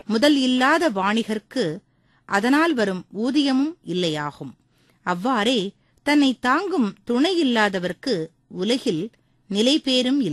முதல் இல்லாத வாணிகர்க்கு அதனால் வரும் ஊதியமும் இல்லையாகும். அவ்வாறே தன்னை தாங்கும் துணை இல்லாதவர்க்கு உலகில் நிலைபேறும் இல்லை.